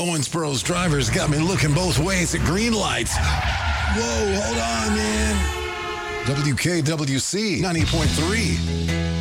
Owensboro's drivers got me looking both ways at green lights. Whoa, hold on, man. WKWC 90.3.